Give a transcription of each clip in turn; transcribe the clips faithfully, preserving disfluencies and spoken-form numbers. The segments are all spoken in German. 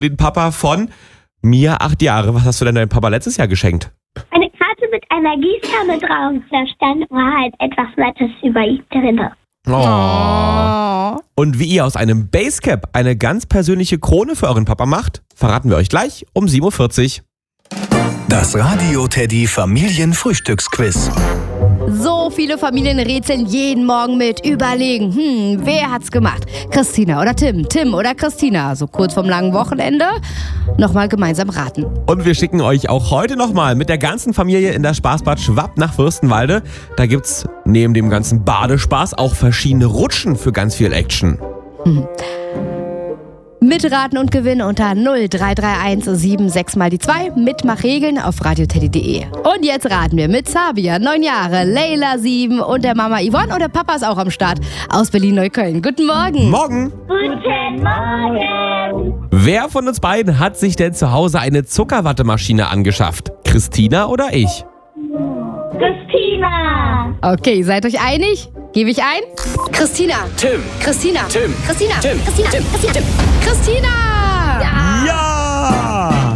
den Papa von Mia, acht Jahre. Was hast du denn deinem Papa letztes Jahr geschenkt? Eine Karte mit einer Gießkanne drauf. Da stand war halt etwas Nettes über ihn drin. Oh. Und wie ihr aus einem Basecap eine ganz persönliche Krone für euren Papa macht, verraten wir euch gleich um sieben Uhr vierzig. Das Radio Teddy Familienfrühstücksquiz. So viele Familien rätseln jeden Morgen mit, überlegen, hm, wer hat's gemacht? Christina oder Tim, Tim oder Christina. So kurz vorm langen Wochenende nochmal gemeinsam raten. Und wir schicken euch auch heute nochmal mit der ganzen Familie in das Spaßbad Schwapp nach Fürstenwalde. Da gibt's neben dem ganzen Badespaß auch verschiedene Rutschen für ganz viel Action. Hm. Mitraten und gewinnen unter null drei drei eins sieben sechs mal die zwei. Mitmachregeln auf radioteddy punkt de. Und jetzt raten wir mit Sabia, neun Jahre, Leila, sieben und der Mama Yvonne. Und der Papa ist auch am Start aus Berlin-Neukölln. Guten Morgen. Morgen. Guten Morgen. Wer von uns beiden hat sich denn zu Hause eine Zuckerwattemaschine angeschafft? Christina oder ich? Christina. Okay, seid euch einig? Gebe ich ein? Christina. Tim. Christina. Tim. Christina. Tim. Christina. Tim. Christina. Tim. Christina. Ja. Ja!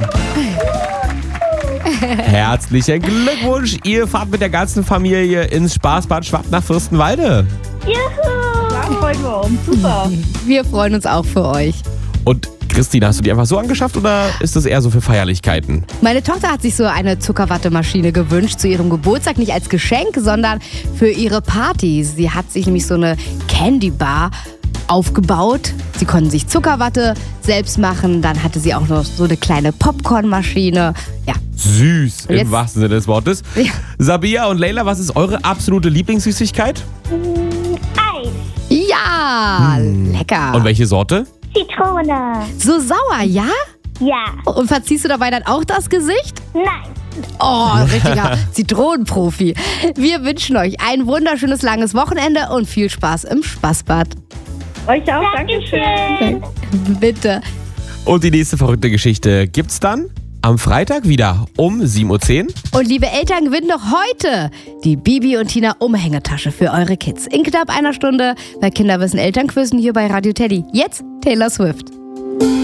Herzlichen Glückwunsch! Ihr fahrt mit der ganzen Familie ins Spaßbad Schwapp nach Fürstenwalde. Juhu. Da freuen wir uns. Super. Wir freuen uns auch für euch. Und Christina, hast du die einfach so angeschafft oder ist das eher so für Feierlichkeiten? Meine Tochter hat sich so eine Zuckerwattemaschine gewünscht zu ihrem Geburtstag, nicht als Geschenk, sondern für ihre Party. Sie hat sich nämlich so eine Candy Bar aufgebaut. Sie konnten sich Zuckerwatte selbst machen. Dann hatte sie auch noch so eine kleine Popcornmaschine. Ja. Süß, Und jetzt- im wahrsten Sinne des Wortes. Ja. Sabia und Leila, was ist eure absolute Lieblingssüßigkeit? Eis. Ja, lecker. Und welche Sorte? Zitrone. So sauer, ja? Ja. Und verziehst du dabei dann auch das Gesicht? Nein. Oh, richtiger Zitronenprofi. Wir wünschen euch ein wunderschönes langes Wochenende und viel Spaß im Spaßbad. Euch auch. Dankeschön. Dankeschön. Bitte. Und die nächste verrückte Geschichte gibt's dann am Freitag wieder um sieben Uhr zehn. Und liebe Eltern, gewinnt noch heute die Bibi und Tina Umhängetasche für eure Kids. In knapp einer Stunde bei Kinderwissen Elternquizzen hier bei Radio Teddy. Jetzt Taylor Swift.